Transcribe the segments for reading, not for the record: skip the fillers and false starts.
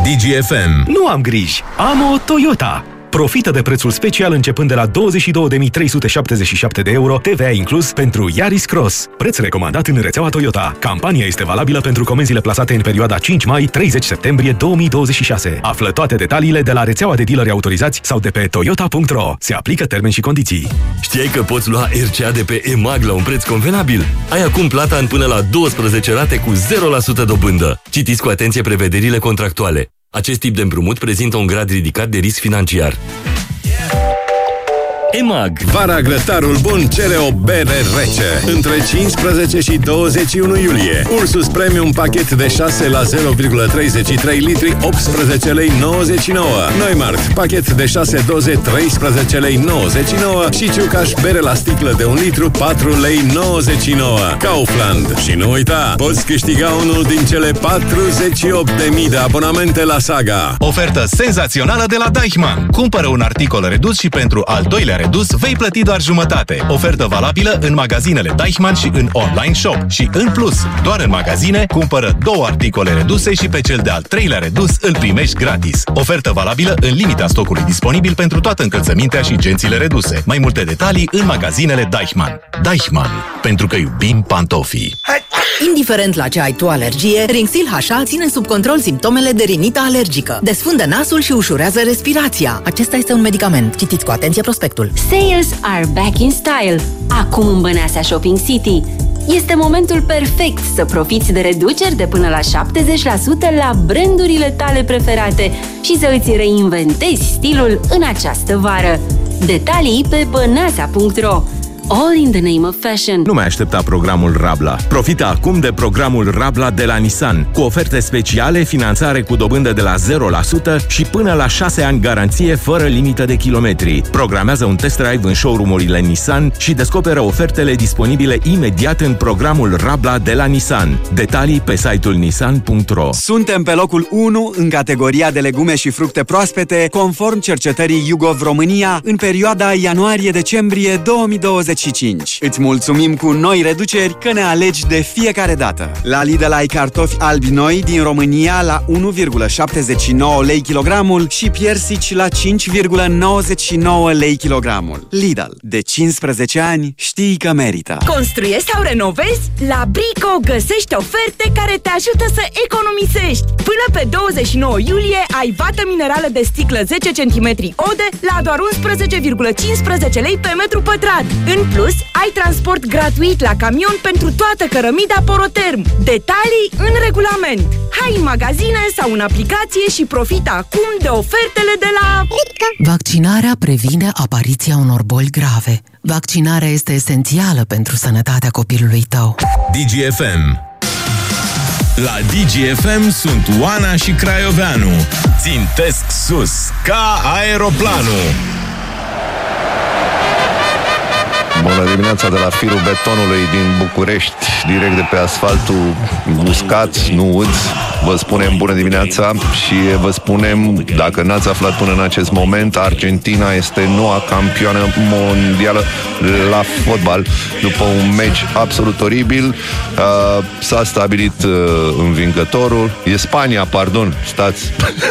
DGFM. Nu am griji, am o Toyota. Profită de prețul special începând de la 22.377 de euro, TVA inclus, pentru Yaris Cross. Preț recomandat în rețeaua Toyota. Campania este valabilă pentru comenzile plasate în perioada 5 mai-30 septembrie 2026. Află toate detaliile de la rețeaua de dealeri autorizați sau de pe toyota.ro. Se aplică termeni și condiții. Știai că poți lua RCA de pe EMAG la un preț convenabil? Ai acum plata în până la 12 rate cu 0% dobândă. Citiți cu atenție prevederile contractuale. Acest tip de împrumut prezintă un grad ridicat de risc financiar. EMAG. Vara grătarul bun cere o bere rece. Între 15 și 21 iulie. Ursus Premium pachet de 6 la 0,33 litri, 18 lei 99. Neumarkt pachet de 6 doze, 13 lei 99. Și Ciucaș bere la sticlă de 1 litru, 4 lei 99. Kaufland. Și nu uita, poți câștiga unul din cele 48.000 de abonamente la Saga. Ofertă senzațională de la Deichmann. Cumpără un articol redus și pentru al doilea redus vei plăti doar jumătate. Ofertă valabilă în magazinele Deichmann și în online shop. Și în plus, doar în magazine, cumpără 2 articole reduse și pe cel de-al 3-lea redus îl primești gratis. Ofertă valabilă în limita stocului disponibil pentru toată încălțămintea și gențile reduse. Mai multe detalii în magazinele Deichmann. Deichmann. Pentru că iubim pantofii. Indiferent la ce ai tu alergie, Rinxil HA ține sub control simptomele de rinită alergică. Desfundă nasul și ușurează respirația. Acesta este un medicament. Citiți cu atenție prospectul. Sales are back in style. Acum în Băneasa Shopping City. Este momentul perfect să profiți de reduceri de până la 70% la brandurile tale preferate și să îți reinventezi stilul în această vară. Detalii pe băneasa.ro. All in the name of fashion. Nu mai aștepta programul Rabla. Profită acum de programul Rabla de la Nissan, cu oferte speciale, finanțare cu dobândă de la 0% și până la 6 ani garanție fără limită de kilometri. Programează un test drive în showroom-urile Nissan și descoperă ofertele disponibile imediat în programul Rabla de la Nissan. Detalii pe site-ul nissan.ro. Suntem pe locul 1 în categoria de legume și fructe proaspete, conform cercetării YouGov România, în perioada ianuarie-decembrie 2025. Îți mulțumim cu noi reduceri că ne alegi de fiecare dată. La Lidl ai cartofi albi noi din România la 1,79 lei kilogramul și piersici la 5,99 lei kilogramul. Lidl. De 15 ani știi că merită. Construiești sau renovezi? La Brico găsești oferte care te ajută să economisești. Până pe 29 iulie ai vată minerală de sticlă 10 cm ode la doar 11,15 lei pe metru pătrat. În plus, ai transport gratuit la camion pentru toată cărămida Poroterm. Detalii în regulament. Hai în magazine sau în aplicație și profită acum de ofertele de la... Vaccinarea previne apariția unor boli grave. Vaccinarea este esențială pentru sănătatea copilului tău. DGFM. La DGFM sunt Oana și Craioveanu. Țintesc sus ca aeroplanul. Bună dimineața de la firul betonului din București, direct de pe asfaltul uscat, nu uds. Vă spunem bună dimineața și vă spunem, dacă n-ați aflat până în acest moment, Argentina este noua campioană mondială la fotbal. După un meci absolut oribil, s-a stabilit învingătorul. E Spania, pardon, stați.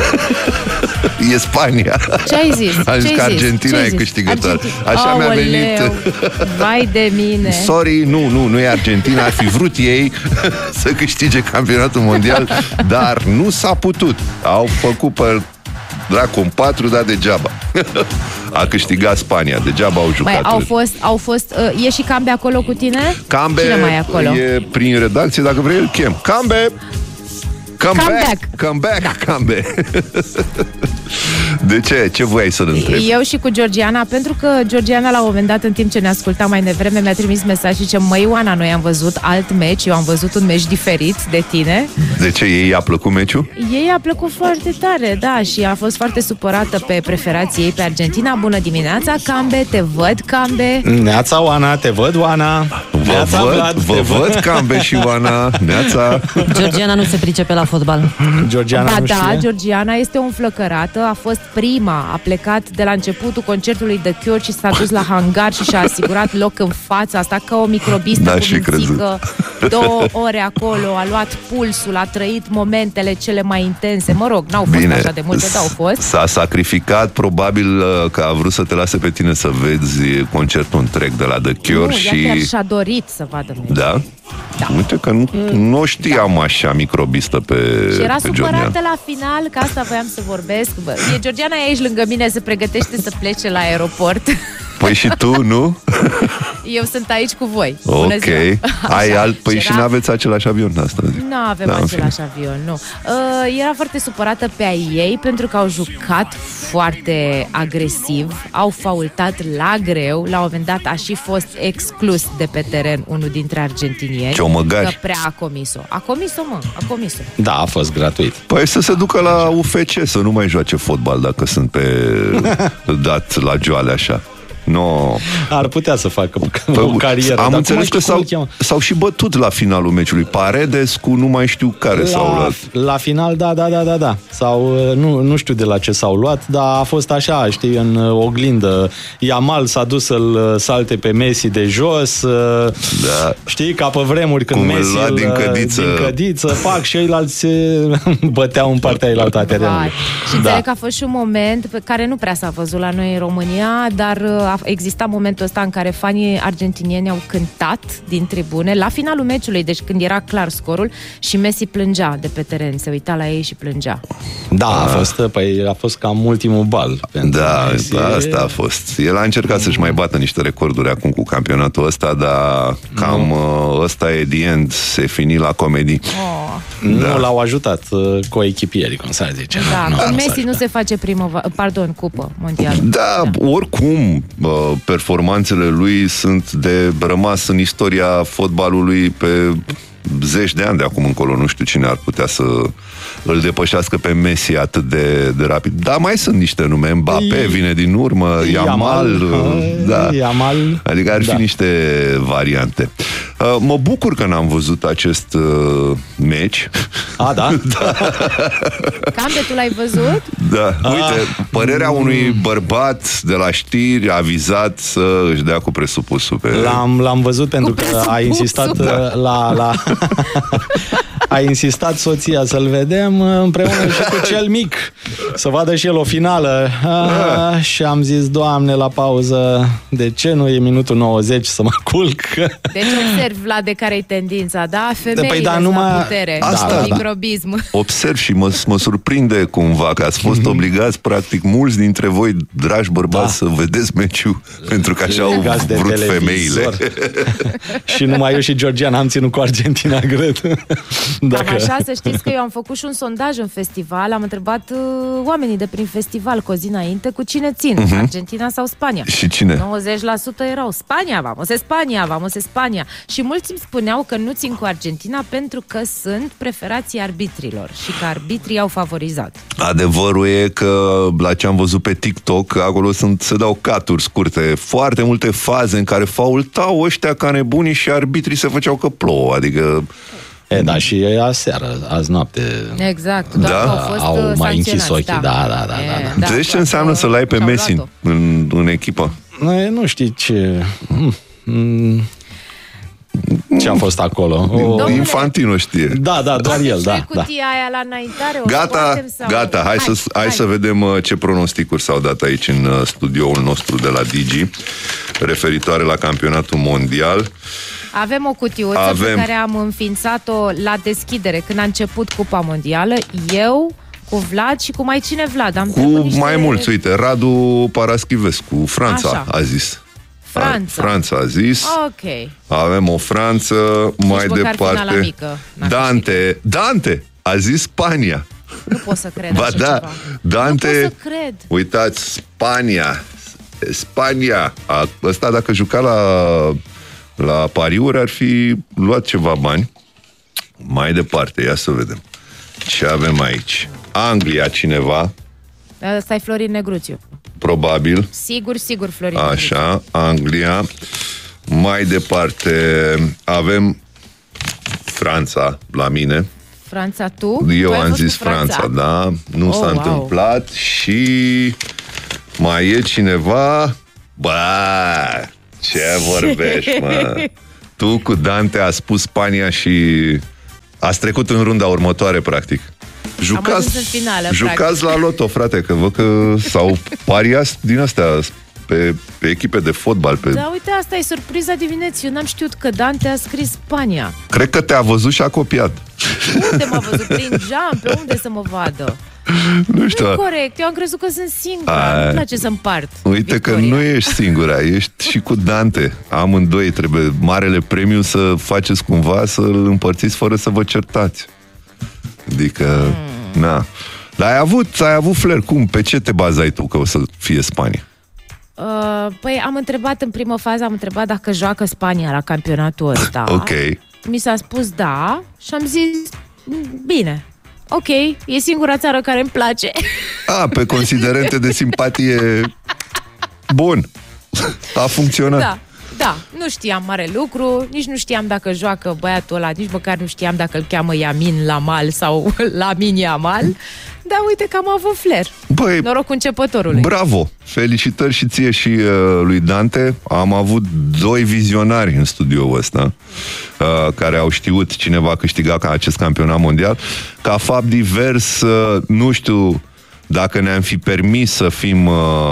E Spania. Ce ai zis? Am zis că Argentina e câștigător. Așa mi-a venit. Vai de mine. Sorry, nu e Argentina. Ar fi vrut ei să câștige campionatul mondial, dar nu s-a putut. Au făcut pe dracu în 4, dar degeaba. A câștigat Spania, degeaba au jucat. Au fost e și Cambe acolo cu tine? Cambe. Cine mai e acolo? E prin redacție, dacă vrei îl chem. Cambe! Come back, da. Cambe. De ce? Ce voiai să-l întrebi? Eu și cu Georgiana, pentru că Georgiana la un moment dat, în timp ce ne asculta mai devreme, mi-a trimis mesaj și zice: măi, Oana, noi am văzut alt meci, eu am văzut un meci diferit de tine. De ce? Ei a plăcut meciul? Ei a plăcut foarte tare, da, și a fost foarte supărată pe preferații ei pe Argentina. Bună dimineața, Cambe, te văd, Cambe. Neața, Oana, te văd, Oana. Vă văd, Cambe și Oana. Neața. Georgiana nu se pricepe la fotbal. Georgiana nu știe. Georgiana este o înflăcărată, a fost prima, a plecat de la începutul concertului de Cure și s-a dus la hangar și și-a asigurat loc în fața asta ca o microbistă cu mințică. 2 ore acolo, a luat pulsul, a trăit momentele cele mai intense. Mă rog, n-au fost așa de multe, dar au fost. S-a sacrificat, probabil că a vrut să te lase pe tine să vezi concertul întreg de la The Cure. Ea chiar și-a dorit să vadă meciul. Da? Uite că nu știam așa microbistă pe Și era supărată Georgiana. la final, că asta voiam să vorbesc. Georgiana e aici lângă mine, se pregătește să plece la aeroport. Păi și tu, nu? Eu sunt aici cu voi. Ok. Ai alt... Păi și și n-aveți același avion astăzi. Nu avem același avion, nu. Era foarte supărată pe ai ei pentru că au jucat foarte agresiv, au faultat la greu, la un moment dat a și fost exclus de pe teren unul dintre argentinieni. Ciomăgari. Că prea a comis-o. A comis-o. Da, a fost gratuit. Păi să se ducă la UFC, să nu mai joace fotbal dacă sunt pe dat la joale așa. No. Ar putea să facă o carieră. Am înțeles că s-au și bătut la finalul meciului. Paredes cu nu mai știu care s-au luat. La final, da. Sau nu știu de la ce s-au luat, dar a fost așa, știi, în oglindă. Yamal s-a dus să-l salte pe Messi de jos. Da. Știi, ca pe vremuri când cum Messi îl din cădiță, fac și ceilalți băteau în partea ailaltă a terenului. Și înțeleg că a fost și un moment pe care nu prea s-a văzut la noi în România, dar exista momentul ăsta în care fanii argentinieni au cântat din tribune la finalul meciului, deci când era clar scorul, și Messi plângea de pe teren, se uita la ei și plângea. Da, a fost cam ultimul bal. Da, Messi. asta a fost. El a încercat să-și mai bată niște recorduri acum cu campionatul ăsta, dar cam ăsta e the end, se fini la comedii. Nu l-au ajutat coechipierii, cum s-ar zice. Da, Messi nu se face cupă mondială. Da, oricum performanțele lui sunt de rămas în istoria fotbalului pe zeci de ani de acum încolo. Nu știu cine ar putea să îl depășească pe Messi atât de rapid. Dar mai sunt niște nume. Mbappé vine din urmă, Yamal, da. Adică ar fi niște variante. Mă bucur că n-am văzut acest meci. Da? Da. Cam de tu l-ai văzut? Da. Uite, părerea unui bărbat de la știri avizat să își dea cu presupusul pe... L-am văzut pentru că a insistat la a insistat soția să-l vedem împreună și cu cel mic, să vadă și el o finală. Și am zis, Doamne, la pauză, de ce nu e minutul 90 să mă culc? Deci observ, Vlad, de care-i tendința, da? Femeile la putere, microbism. Observ și mă surprinde cumva că ați fost obligați, practic, mulți dintre voi, dragi bărbați, să vedeți meciul, pentru că așa au vrut femeile. Și numai eu și Georgiana am ținut cu Argentina, cred. Cam așa, să știți că eu am făcut și un sondaj în festival, am întrebat oamenii de prin festival cu o zi înainte cu cine țin, Argentina sau Spania. Și cine? 90% erau Spania, vamos Spania. Și mulți îmi spuneau că nu țin cu Argentina pentru că sunt preferații arbitrilor și că arbitrii au favorizat. Adevărul e că la ce am văzut pe TikTok, acolo se dau caturi scurte, foarte multe faze în care faultau ăștia ca nebunii și arbitrii se făceau că plouă, adică... Da, și aseară, azi noapte. Exact, doar că au fost au mai închis ochii, da. Deci ce înseamnă să-l ai pe Messi în echipă? Nu știi ce... Ce a fost acolo? Infantino știe. Da, doar el, da. Cutia aia la înaintare, Gata, hai să vedem ce pronosticuri s-au dat aici în studioul nostru de la Digi, referitoare la campionatul mondial. Avem o cutiuță pe care am înființat-o la deschidere, când a început Cupa Mondială, eu cu Vlad și cu mai cine, Vlad? Cu mai mulți, uite, Radu Paraschivescu, Franța a zis. Franța a zis. Ok. Avem o Franță, mai departe. Dante a zis Spania. Nu pot să cred așa ceva. Dante, nu pot să cred. Uitați, Spania. Ăsta dacă juca la pariuri ar fi luat ceva bani. Mai departe, ia să vedem. Ce avem aici? Anglia, cineva. Ăsta e Florin Negruțiu. Probabil. Sigur, Florin. Așa, Anglia. Mai departe avem Franța la mine. Franța, tu? Eu am zis Franța, da. Nu s-a întâmplat. Și mai e cineva. Ce vorbești, mă? Tu cu Dante a spus Spania și ați trecut în runda următoare, practic. Jucați la loto, frate, că văd că sau pariați din astea pe echipe de fotbal. Da, uite, asta e surpriza dimineții. Eu n-am știut că Dante a scris Spania. Cred că te-a văzut și a copiat. Unde m-a văzut? Prin geam? Pe unde să mă vadă? Nu știu. Nu e corect, eu am crezut că sunt singura. Nu-mi place să împart. Uite Victoria. Că nu ești singura, ești și cu Dante. Amândoi trebuie marele premiu să faceți cumva să-l împărțiți fără să vă certați. Adică, na. Dar ai avut flair. Cum? Pe ce te bazai tu că o să fie Spania? Păi am întrebat în primă fază, dacă joacă Spania la campionatul ăsta. Ok. Mi s-a spus da și am zis bine. Ok, e singura țară care îmi place. Pe considerente de simpatie. Bun. A funcționat. Da, nu știam mare lucru, nici nu știam dacă joacă băiatul ăla, nici măcar nu știam dacă îl cheamă Yamin Lamal sau Lamin Yamal. Dar uite că am avut flair. Băi, noroc începătorului. Bravo! Felicitări și ție și lui Dante. Am avut 2 vizionari în studioul ăsta care au știut cine va câștiga acest campionat mondial. Ca fapt divers, nu știu dacă ne-am fi permis să fim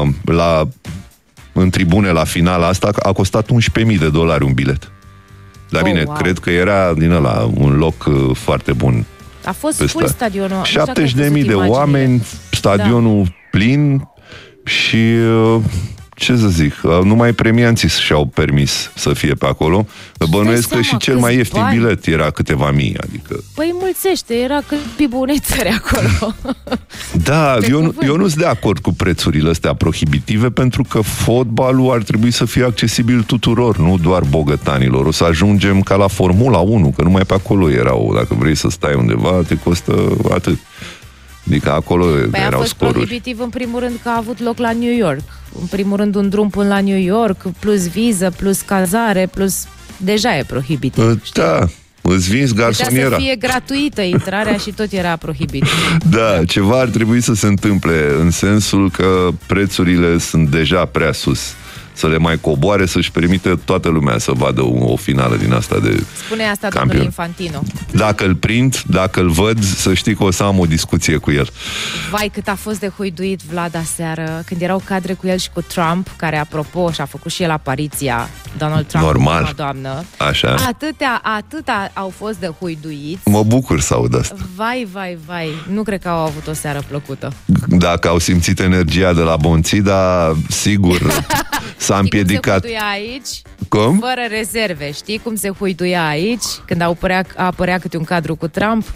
în tribune la finala asta, a costat $11.000 un bilet. Dar bine, wow. Cred că era din ăla un loc foarte bun. A fost full stadionul. 70.000 de oameni, stadionul plin și ce să zic, numai premianții și-au permis să fie pe acolo. Bănuiesc că și cel mai ieftin bilet era câteva mii, adică... Păi mulțește, era cât PIB-ul unei țări acolo. Da, eu nu sunt de acord cu prețurile astea prohibitive, pentru că fotbalul ar trebui să fie accesibil tuturor, nu doar bogătanilor. O să ajungem ca la Formula 1, că numai pe acolo erau. Dacă vrei să stai undeva, te costă atât. Adică acolo erau fost scoruri. Prohibitiv în primul rând că a avut loc la New York. În primul rând un drum până la New York, plus viză, plus cazare, plus... Deja e prohibitiv. Da, îți vinzi garsoniera. Putea să fie gratuită intrarea și tot era prohibitiv. Da, ceva ar trebui să se întâmple în sensul că prețurile sunt deja prea sus. Să le mai coboare, să-și permite toată lumea să vadă o finală din asta de Spune asta campion. Domnul Infantino. Dacă îl prind, dacă îl văd, să știi că o să am o discuție cu el. Vai, cât a fost de huiduit Vlad aseară, când erau cadre cu el și cu Trump, care, apropo, și-a făcut și el apariția, Donald Trump, normal, doamnă. Așa. Atâta au fost de huiduiți. Mă bucur să aud asta. Vai, nu cred că au avut o seară plăcută. Dacă au simțit energia de la Bonții, dar sigur... S-a împiedicat. Cum se huiduia aici? Cum? Fără rezerve. Știi cum se huiduia aici? Când apărea câte un cadru cu Trump?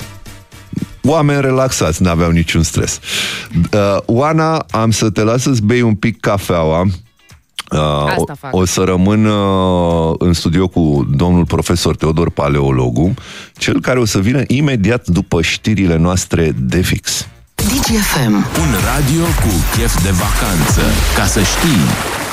Oameni relaxați, n-aveau niciun stres. Oana, am să te las să-ți bei un pic cafeaua. O să rămân în studio cu domnul profesor Teodor Paleologu, cel care o să vină imediat după știrile noastre de fix. DGFM. Un radio cu chef de vacanță. Ca să știi...